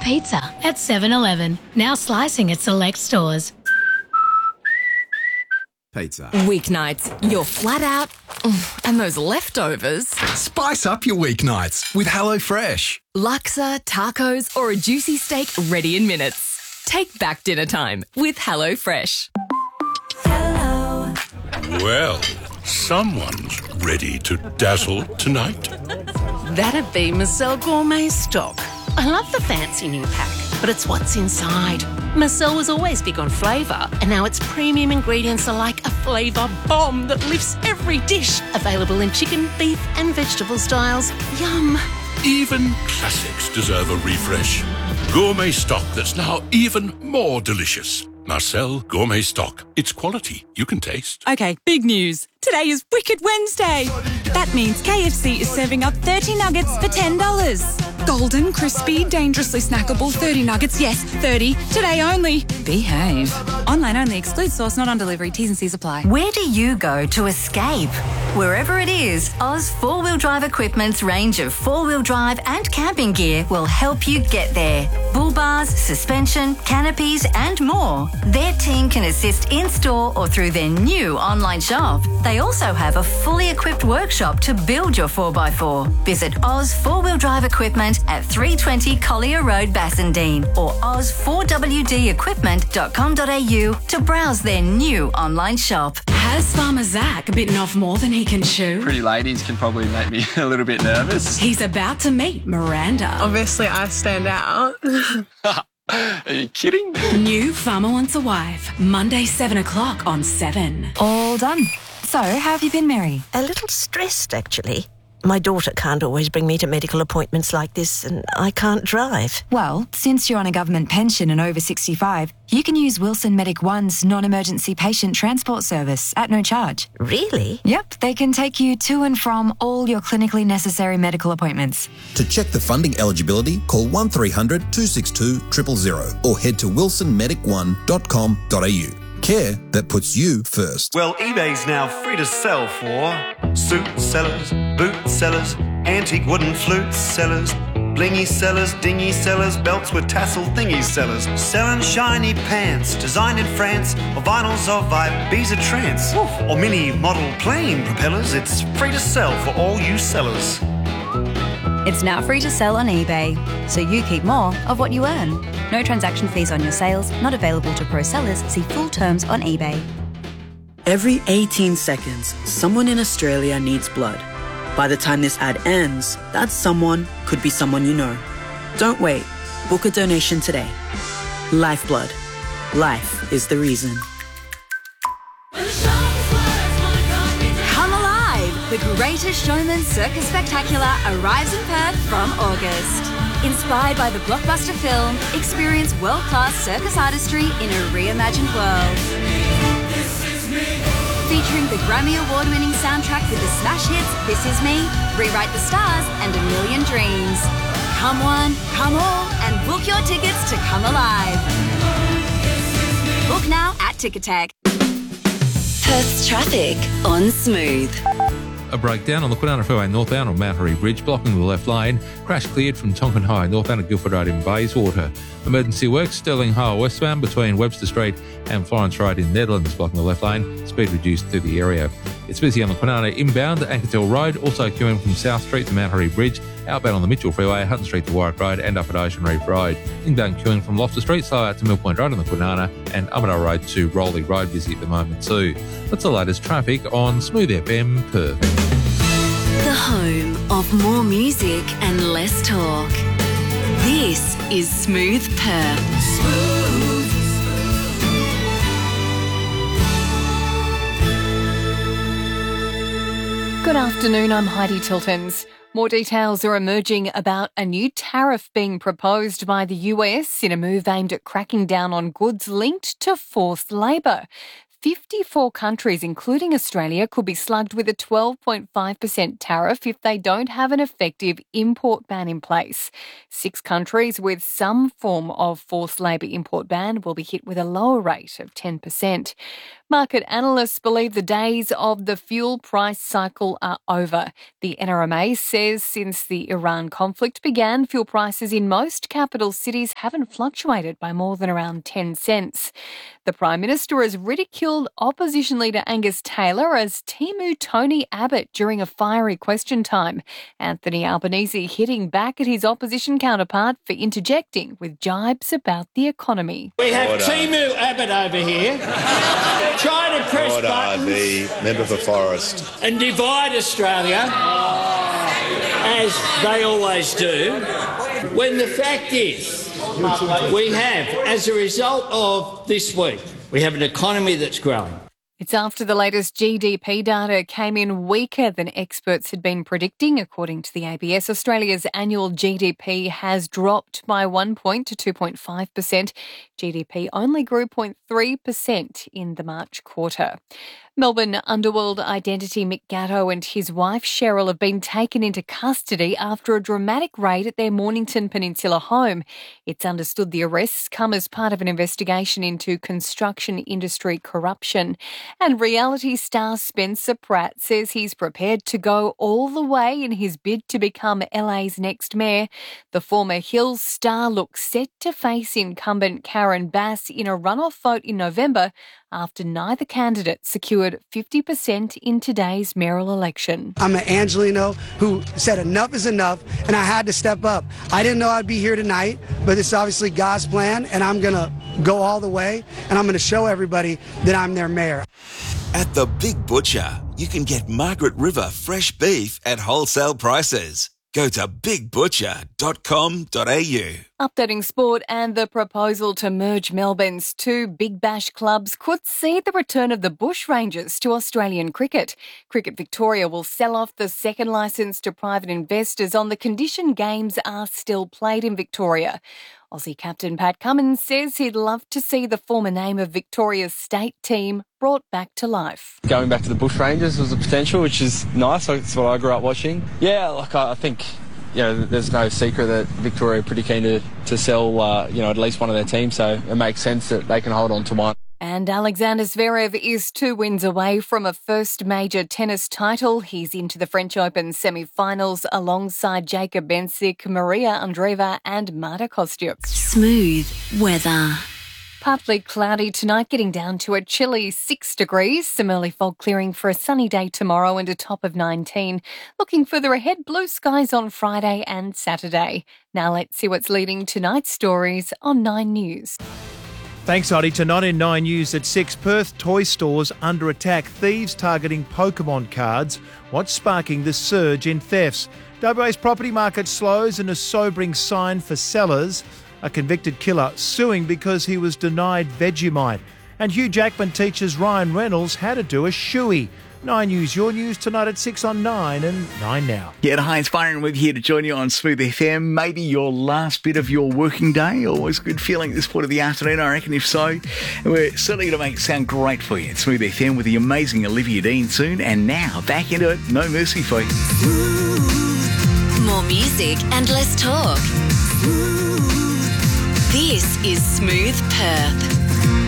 pizza at 7-Eleven, now slicing at select stores. Pizza. Weeknights, you're flat out, and those leftovers. Spice up your weeknights with HelloFresh. Laksa, tacos, or a juicy steak ready in minutes. Take back dinner time with HelloFresh. Hello. Well, someone's ready to dazzle tonight. That'd be Marcel Gourmet Stock. I love the fancy new pack, but it's what's inside. Marcel was always big on flavour, and now its premium ingredients are like a flavour bomb that lifts every dish. Available in chicken, beef and vegetable styles. Yum. Even classics deserve a refresh. Gourmet stock that's now even more delicious. Marcel Gourmet Stock. It's quality you can taste. Okay, big news. Today is Wicked Wednesday. That means KFC is serving up 30 nuggets for $10. Golden, crispy, dangerously snackable 30 nuggets. Yes, 30. Today only. Behave. Online only. Excludes source, not on delivery. T's and C's apply. Where do you go to escape? Wherever it is, Oz 4-Wheel Drive Equipment's range of 4-wheel drive and camping gear will help you get there. Bull bars, suspension, canopies and more. Their team can assist in-store or through their new online shop. They also have a fully equipped workshop to build your 4x4. Visit Oz 4-Wheel Drive Equipment at 320 Collier Road, Bassendean or oz4wdequipment.com.au to browse their new online shop. Has Farmer Zach bitten off more than he can chew? Pretty ladies can probably make me a little bit nervous. He's about to meet Miranda. Obviously, I stand out. Are you kidding? New Farmer Wants a Wife. Monday, 7 o'clock on 7. All done. So, how have you been, Mary? A little stressed, actually. My daughter can't always bring me to medical appointments like this, and I can't drive. Well, since you're on a government pension and over 65, you can use Wilson Medic One's non-emergency patient transport service at no charge. Really? Yep, they can take you to and from all your clinically necessary medical appointments. To check the funding eligibility, call 1300 262 000 or head to wilsonmedic1.com.au. Care that puts you first. Well, eBay's now free to sell for suit sellers, boot sellers, antique wooden flute sellers, blingy sellers, dingy sellers, belts with tassel thingy sellers, selling shiny pants designed in France, or vinyls of Ibiza trance, or mini model plane propellers. It's free to sell for all you sellers. It's now free to sell on eBay, so you keep more of what you earn. No transaction fees on your sales, not available to pro sellers. See full terms on eBay. Every 18 seconds, someone in Australia needs blood. By the time this ad ends, that someone could be someone you know. Don't wait. Book a donation today. Lifeblood. Life is the reason. The Greatest Showman Circus Spectacular arrives in Perth from August. Inspired by the blockbuster film, experience world-class circus artistry in a reimagined world. Featuring the Grammy Award-winning soundtrack with the smash hits This Is Me, Rewrite the Stars and A Million Dreams. Come one, come all, and book your tickets to come alive. Book now at Ticketek. Perth's traffic on Smooth. A breakdown on the Kwinana Freeway northbound on Mount Harry Bridge, blocking the left lane. Crash cleared from Tonkin High northbound at Guildford Road in Bayswater. Emergency works, Stirling Harbour westbound between Webster Street and Florence Road in Netherlands, blocking the left lane. Speed reduced through the area. It's busy on the Kwinana inbound at Anketel Road, also queuing from South Street to Mount Harry Bridge, outbound on the Mitchell Freeway, Hutton Street to Warwick Road and up at Ocean Reef Road. Inbound queuing from Loftus Street, slow out to Mill Point Road on the Kwinana and Armadale Road to Rowley Road, busy at the moment too. That's the latest traffic on Smooth FM Perth. The home of more music and less talk. This is Smooth Perth. Good afternoon, I'm Heidi Tiltons. More details are emerging about a new tariff being proposed by the US in a move aimed at cracking down on goods linked to forced labour. 54 countries, including Australia, could be slugged with a 12.5% tariff if they don't have an effective import ban in place. 6 countries with some form of forced labour import ban will be hit with a lower rate of 10%. Market analysts believe the days of the fuel price cycle are over. The NRMA says since the Iran conflict began, fuel prices in most capital cities haven't fluctuated by more than around 10 cents. The Prime Minister has ridiculed opposition leader Angus Taylor as Timu Tony Abbott during a fiery question time. Anthony Albanese hitting back at his opposition counterpart for interjecting with jibes about the economy. We have Timu Abbott over here trying to press buttons, the member for Forest, and divide Australia, as they always do, when the fact is we have, as a result of this week, we have an economy that's growing. It's after the latest GDP data came in weaker than experts had been predicting. According to the ABS, Australia's annual GDP has dropped by 1 point to 2.5%. GDP only grew 0.3% in the March quarter. Melbourne underworld identity Mick Gatto and his wife Cheryl have been taken into custody after a dramatic raid at their Mornington Peninsula home. It's understood the arrests come as part of an investigation into construction industry corruption. And reality star Spencer Pratt says he's prepared to go all the way in his bid to become LA's next mayor. The former Hills star looks set to face incumbent Karen Bass in a runoff vote in November after neither candidate secured 50% in today's mayoral election. I'm an Angelino who said enough is enough, and I had to step up. I didn't know I'd be here tonight, but it's obviously God's plan, and I'm going to go all the way, and I'm going to show everybody that I'm their mayor. At the Big Butcher, you can get Margaret River fresh beef at wholesale prices. Go to bigbutcher.com.au. Updating sport, and the proposal to merge Melbourne's two Big Bash clubs could see the return of the Bushrangers to Australian cricket. Cricket Victoria will sell off the second licence to private investors on the condition games are still played in Victoria. Aussie captain Pat Cummins says he'd love to see the former name of Victoria's state team brought back to life. Going back to the Bushrangers was a potential, which is nice. That's what I grew up watching. Yeah, like I think, there's no secret that Victoria are pretty keen to sell, at least one of their teams. So it makes sense that they can hold on to one. And Alexander Zverev is 2 wins away from a first major tennis title. He's into the French Open semi-finals alongside Jacob Bensic, Maria Andreeva and Marta Kostyuk. Smooth weather. Partly cloudy tonight, getting down to a chilly 6 degrees. Some early fog clearing for a sunny day tomorrow and a top of 19. Looking further ahead, blue skies on Friday and Saturday. Now let's see what's leading tonight's stories on 9 News. Thanks, Oddie. Tonight in 9 News at 6, Perth toy stores under attack. Thieves targeting Pokemon cards. What's sparking the surge in thefts? WA's property market slows and a sobering sign for sellers. A convicted killer suing because he was denied Vegemite. And Hugh Jackman teaches Ryan Reynolds how to do a shoey. 9 News, your news tonight at 6 on 9 and 9 now. Yeah, hi, it's Byron Webb here to join you on Smooth FM. Maybe your last bit of your working day. Always good feeling at this point of the afternoon, I reckon, if so. And we're certainly going to make it sound great for you at Smooth FM with the amazing Olivia Dean soon. And now, back into it, no mercy for you. More music and less talk. This is Smooth Perth.